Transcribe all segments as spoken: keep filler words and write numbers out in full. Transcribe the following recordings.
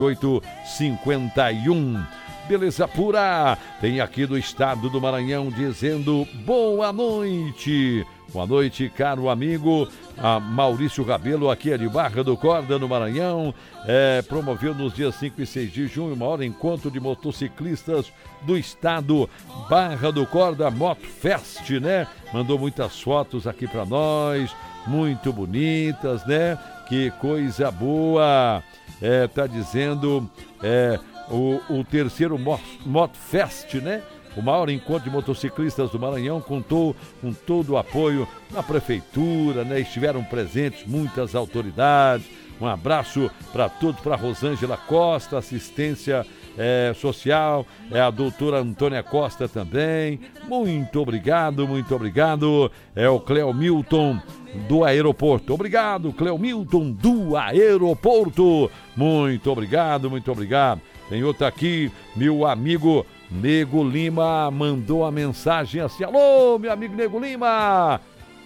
oito cinquenta e um. Beleza pura, tem aqui do estado do Maranhão dizendo boa noite. Boa noite, caro amigo a Maurício Rabelo, aqui é de Barra do Corda, no Maranhão. É, promoveu nos dias cinco e seis de junho o maior encontro de motociclistas do estado, Barra do Corda Moto Fest, né? Mandou muitas fotos aqui para nós, muito bonitas, né? Que coisa boa. É, tá dizendo é, o, o terceiro Moto Fest, né? O maior encontro de motociclistas do Maranhão contou com todo o apoio da prefeitura, né? Estiveram presentes muitas autoridades. Um abraço para todos, para Rosângela Costa, assistência é, social, é a doutora Antônia Costa também. Muito obrigado, muito obrigado. É o Cleo Milton do aeroporto. Obrigado, Cleo Milton do aeroporto. Muito obrigado, muito obrigado. Tem outra aqui, meu amigo Nego Lima mandou a mensagem assim: alô, meu amigo Nego Lima!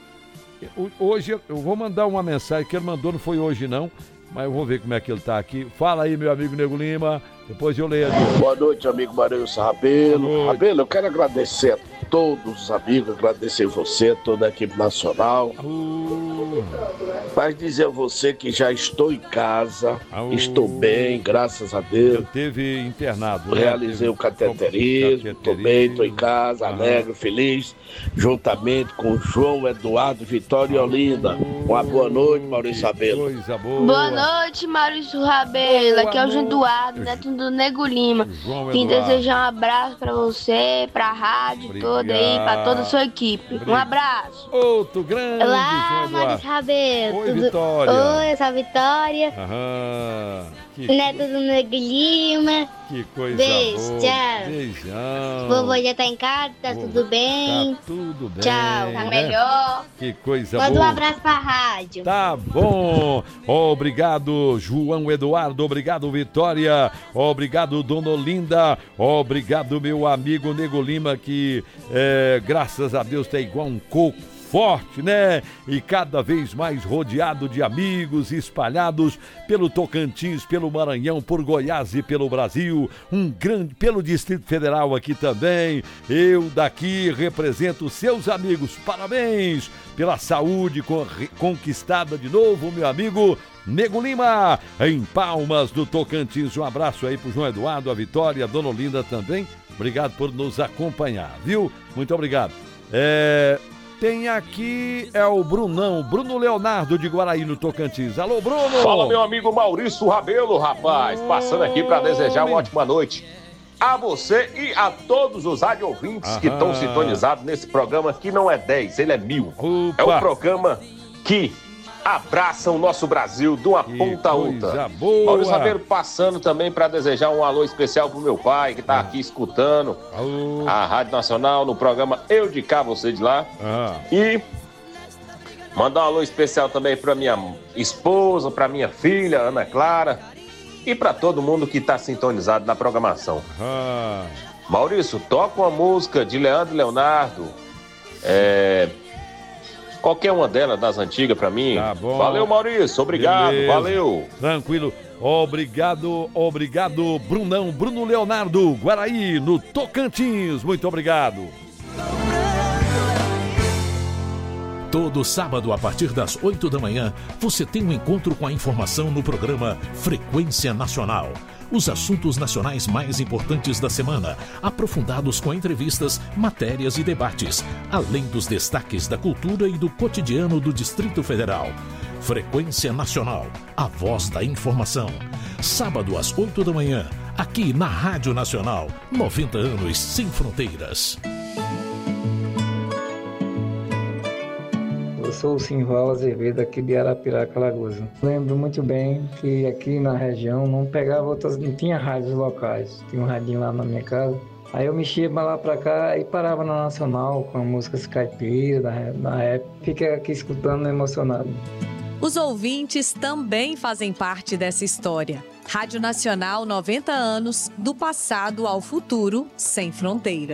Hoje eu vou mandar uma mensagem que ele mandou, não foi hoje não, mas eu vou ver como é que ele tá aqui. Fala aí, meu amigo Nego Lima, depois eu leio aqui. Boa noite, amigo Maurício Rabelo. Rabelo, eu quero agradecer a todos os amigos, agradecer você, toda a equipe nacional. Uh. Mas dizer a você que já estou em casa, uh. estou bem, graças a Deus. Eu teve internado. Né? Realizei o cateterismo, estou bem, estou em casa, uh. alegre, feliz, juntamente com o João Eduardo, Vitória e Olinda. Uh. Uma boa noite, Maurício Rabelo. Coisa boa. Boa noite, Maurício Rabelo. Aqui é o João Eduardo, neto do Nego Lima. Vim desejar um abraço pra você, pra rádio Obrigado. Toda aí, pra toda a sua equipe. Obrigado. Um abraço. Outro grande. Olá, Maurício Rabelo. Oi, Vitória. Oi, eu sou a Vitória. Aham. Que neto co... do Nego Lima. Que coisa Beijo, boa. tchau. Beijão. Vovô já tá em casa, tá Vovô. Tudo bem? Tá tudo bem. Tchau, tá né? melhor. Que coisa Manda boa. Manda um abraço pra rádio. Tá bom. Obrigado, João Eduardo. Obrigado, Vitória. Obrigado, Dona Olinda. Obrigado, meu amigo Nego Lima, que é, graças a Deus tá igual um coco forte, né? E cada vez mais rodeado de amigos espalhados pelo Tocantins, pelo Maranhão, por Goiás e pelo Brasil. Um grande, pelo Distrito Federal aqui também. Eu daqui represento seus amigos. Parabéns pela saúde conquistada de novo, meu amigo Nego Lima, em Palmas do Tocantins. Um abraço aí pro João Eduardo, a Vitória, a Dona Olinda também. Obrigado por nos acompanhar, viu? Muito obrigado. É... Tem aqui, é o Brunão, Bruno Leonardo de Guaraí, no Tocantins. Alô, Bruno! Fala, meu amigo Maurício Rabelo, rapaz. Passando aqui para desejar uma ótima noite a você e a todos os rádio ouvintes Aham. que estão sintonizados nesse programa, que não é dez, ele é mil. Opa. É o programa que abraça o nosso Brasil de uma que ponta a outra. Boa. Maurício Rabelo passando também para desejar um alô especial pro meu pai, que tá ah. aqui escutando alô. A Rádio Nacional no programa Eu de Cá, Você de Lá. Ah. E mandar um alô especial também para minha esposa, para minha filha, Ana Clara, e para todo mundo que tá sintonizado na programação. Ah. Maurício, toca uma música de Leandro e Leonardo. É... Qualquer uma delas, das antigas, pra mim. Tá bom. Valeu, Maurício. Obrigado. Beleza. Valeu. Tranquilo. Obrigado, obrigado, Brunão. Bruno Leonardo, Guaraí, no Tocantins. Muito obrigado. Todo sábado, a partir das oito da manhã, você tem um encontro com a informação no programa Frequência Nacional. Os assuntos nacionais mais importantes da semana, aprofundados com entrevistas, matérias e debates, além dos destaques da cultura e do cotidiano do Distrito Federal. Frequência Nacional, a voz da informação. Sábado às oito da manhã, aqui na Rádio Nacional, noventa anos sem fronteiras. Eu sou o Simval Azevedo, aqui de Arapiraca, Alagoas. Lembro muito bem que aqui na região não pegava outras, não tinha rádios locais. Tinha um radinho lá na minha casa. Aí eu mexia pra lá pra cá e parava na Nacional com músicas caipiras na, na época. Fiquei aqui escutando emocionado. Os ouvintes também fazem parte dessa história. Rádio Nacional, noventa anos, do passado ao futuro, sem fronteira.